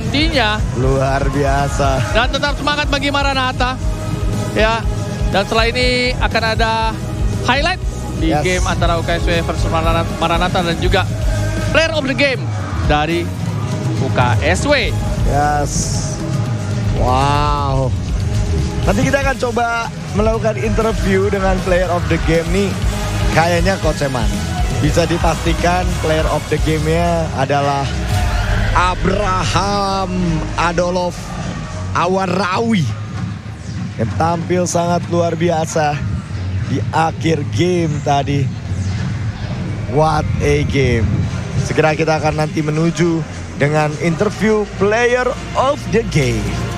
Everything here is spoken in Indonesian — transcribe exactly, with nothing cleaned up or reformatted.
nantinya. Luar biasa. Dan tetap semangat bagi Maranatha. Ya, dan setelah ini akan ada highlight di Yes. game antara U K S W versus Maranatha dan juga player of the game dari U K S W. Yes. Wow. Nanti kita akan coba melakukan interview dengan player of the game nih. Kayaknya Coach Eman bisa dipastikan player of the game-nya adalah Abraham Adolf Awarawi yang tampil sangat luar biasa di akhir game tadi. What a game. Segera kita akan nanti menuju dengan interview player of the game.